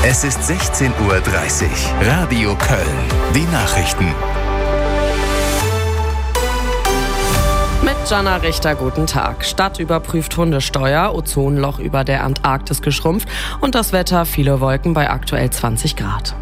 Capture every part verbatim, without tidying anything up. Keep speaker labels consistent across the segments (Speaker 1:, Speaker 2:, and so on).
Speaker 1: Es ist sechzehn Uhr dreißig. Radio Köln. Die Nachrichten.
Speaker 2: Mit Jana Richter, guten Tag. Stadt überprüft Hundesteuer, Ozonloch über der Antarktis geschrumpft und das Wetter, viele Wolken bei aktuell zwanzig Grad.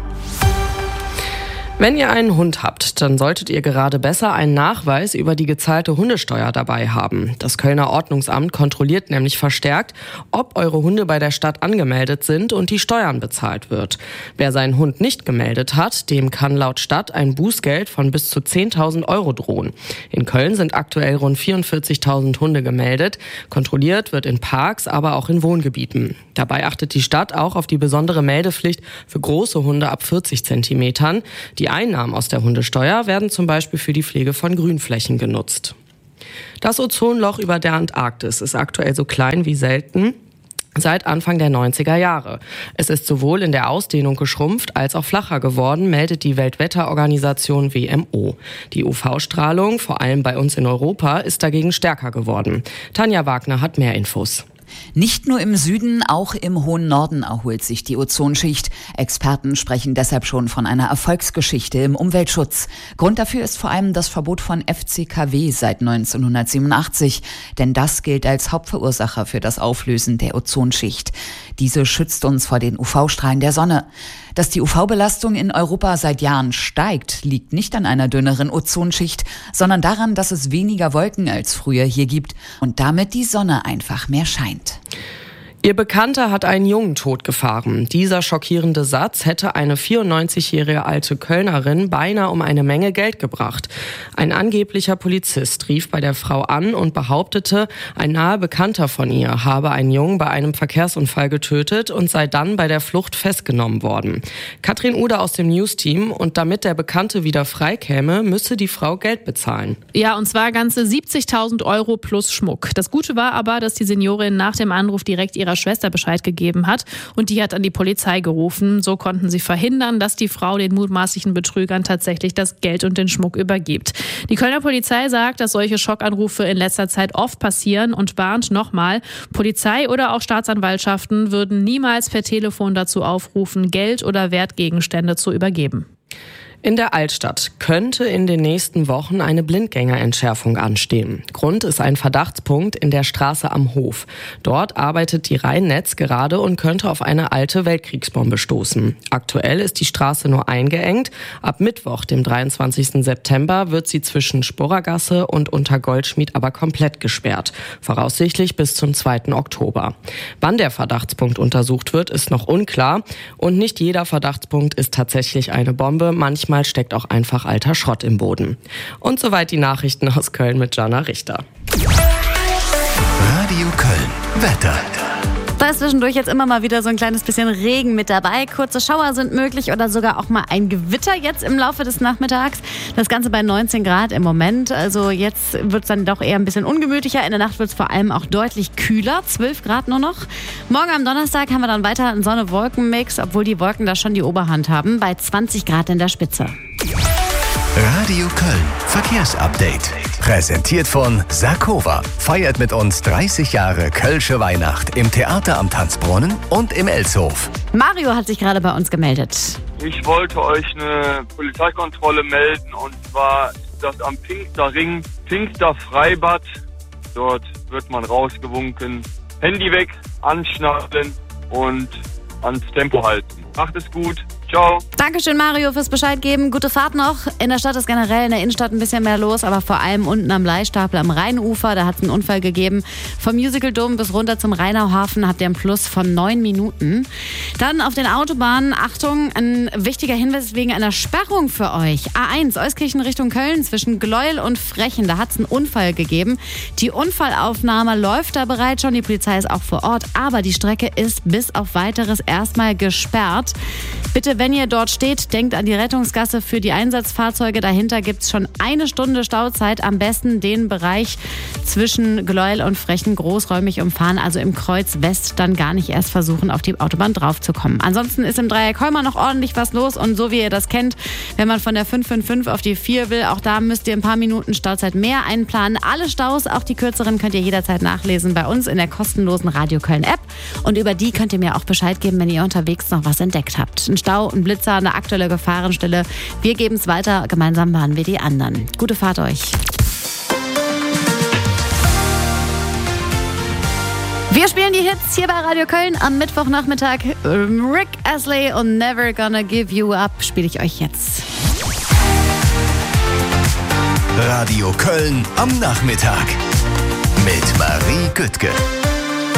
Speaker 2: Wenn ihr einen Hund habt, dann solltet ihr gerade besser einen Nachweis über die gezahlte Hundesteuer dabei haben. Das Kölner Ordnungsamt kontrolliert nämlich verstärkt, ob eure Hunde bei der Stadt angemeldet sind und die Steuern bezahlt wird. Wer seinen Hund nicht gemeldet hat, dem kann laut Stadt ein Bußgeld von bis zu zehntausend Euro drohen. In Köln sind aktuell rund vierundvierzigtausend Hunde gemeldet. Kontrolliert wird in Parks, aber auch in Wohngebieten. Dabei achtet die Stadt auch auf die besondere Meldepflicht für große Hunde ab vierzig Zentimetern. Die Einnahmen aus der Hundesteuer werden zum Beispiel für die Pflege von Grünflächen genutzt. Das Ozonloch über der Antarktis ist aktuell so klein wie selten seit Anfang der neunziger Jahre. Es ist sowohl in der Ausdehnung geschrumpft als auch flacher geworden, meldet die Weltwetterorganisation W M O. Die U V-Strahlung, vor allem bei uns in Europa, ist dagegen stärker geworden. Tanja Wagner hat mehr Infos.
Speaker 3: Nicht nur im Süden, auch im hohen Norden erholt sich die Ozonschicht. Experten sprechen deshalb schon von einer Erfolgsgeschichte im Umweltschutz. Grund dafür ist vor allem das Verbot von F C K W seit neunzehnhundertsiebenundachtzig. Denn das gilt als Hauptverursacher für das Auflösen der Ozonschicht. Diese schützt uns vor den U V-Strahlen der Sonne. Dass die U V-Belastung in Europa seit Jahren steigt, liegt nicht an einer dünneren Ozonschicht, sondern daran, dass es weniger Wolken als früher hier gibt und damit die Sonne einfach mehr scheint.
Speaker 2: Ihr Bekannter hat einen Jungen totgefahren. Dieser schockierende Satz hätte eine vierundneunzigjährige alte Kölnerin beinahe um eine Menge Geld gebracht. Ein angeblicher Polizist rief bei der Frau an und behauptete, ein naher Bekannter von ihr habe einen Jungen bei einem Verkehrsunfall getötet und sei dann bei der Flucht festgenommen worden. Katrin Ude aus dem News-Team, und damit der Bekannte wieder freikäme, müsse die Frau Geld bezahlen.
Speaker 4: Ja, und zwar ganze siebzigtausend Euro plus Schmuck. Das Gute war aber, dass die Seniorin nach dem Anruf direkt ihrer Schwester Bescheid gegeben hat und die hat an die Polizei gerufen. So konnten sie verhindern, dass die Frau den mutmaßlichen Betrügern tatsächlich das Geld und den Schmuck übergibt. Die Kölner Polizei sagt, dass solche Schockanrufe in letzter Zeit oft passieren und warnt nochmal, Polizei oder auch Staatsanwaltschaften würden niemals per Telefon dazu aufrufen, Geld oder Wertgegenstände zu übergeben.
Speaker 2: In der Altstadt könnte in den nächsten Wochen eine Blindgängerentschärfung anstehen. Grund ist ein Verdachtspunkt in der Straße am Hof. Dort arbeitet die Rheinnetz gerade und könnte auf eine alte Weltkriegsbombe stoßen. Aktuell ist die Straße nur eingeengt. Ab Mittwoch, dem dreiundzwanzigsten September, wird sie zwischen Sporrergasse und Untergoldschmied aber komplett gesperrt. Voraussichtlich bis zum zweiten Oktober. Wann der Verdachtspunkt untersucht wird, ist noch unklar. Und nicht jeder Verdachtspunkt ist tatsächlich eine Bombe. Manchmal Manchmal steckt auch einfach alter Schrott im Boden. Und soweit die Nachrichten aus Köln mit Jana Richter.
Speaker 1: Radio Köln. Wetter.
Speaker 5: Da ist zwischendurch jetzt immer mal wieder so ein kleines bisschen Regen mit dabei. Kurze Schauer sind möglich oder sogar auch mal ein Gewitter jetzt im Laufe des Nachmittags. Das Ganze bei neunzehn Grad im Moment. Also jetzt wird es dann doch eher ein bisschen ungemütlicher. In der Nacht wird es vor allem auch deutlich kühler. zwölf Grad nur noch. Morgen am Donnerstag haben wir dann weiter einen Sonne-Wolken-Mix, obwohl die Wolken da schon die Oberhand haben, bei zwanzig Grad in der Spitze.
Speaker 1: Radio Köln. Verkehrsupdate. Präsentiert von Sarkova. Feiert mit uns dreißig Jahre Kölsche Weihnacht im Theater am Tanzbrunnen und im Elshof.
Speaker 5: Mario hat sich gerade bei uns gemeldet.
Speaker 6: Ich wollte euch eine Polizeikontrolle melden, und zwar ist das am Pinkster Ring, Pinkster Freibad. Dort wird man rausgewunken. Handy weg, anschnallen und ans Tempo halten. Macht es gut. Ciao.
Speaker 5: Dankeschön, Mario, fürs Bescheid geben. Gute Fahrt noch. In der Stadt ist generell in der Innenstadt ein bisschen mehr los, aber vor allem unten am Leistapel am Rheinufer, da hat es einen Unfall gegeben. Vom Musical Dome bis runter zum Rheinauhafen habt ihr einen Plus von neun Minuten. Dann auf den Autobahnen, Achtung, ein wichtiger Hinweis wegen einer Sperrung für euch. A eins, Euskirchen Richtung Köln, zwischen Gleuel und Frechen, da hat es einen Unfall gegeben. Die Unfallaufnahme läuft da bereits schon, die Polizei ist auch vor Ort, aber die Strecke ist bis auf Weiteres erstmal gesperrt. Bitte, wenn ihr dort steht, denkt an die Rettungsgasse für die Einsatzfahrzeuge. Dahinter gibt es schon eine Stunde Stauzeit. Am besten den Bereich zwischen Gleuel und Frechen großräumig umfahren, also im Kreuz West dann gar nicht erst versuchen, auf die Autobahn draufzukommen. Ansonsten ist im Dreieck Holmer noch ordentlich was los und so wie ihr das kennt, wenn man von der fünf fünf fünf auf die vier will, auch da müsst ihr ein paar Minuten Stauzeit mehr einplanen. Alle Staus, auch die kürzeren, könnt ihr jederzeit nachlesen bei uns in der kostenlosen Radio Köln App Und über die könnt ihr mir auch Bescheid geben, wenn ihr unterwegs noch was entdeckt habt. Ein Stau, ein Blitzer, eine aktuelle Gefahrenstelle. Wir geben es weiter, gemeinsam warnen wir die anderen. Gute Fahrt euch. Wir spielen die Hits hier bei Radio Köln am Mittwochnachmittag. Rick Astley und Never Gonna Give You Up spiele ich euch jetzt.
Speaker 1: Radio Köln am Nachmittag mit Marie Güttke.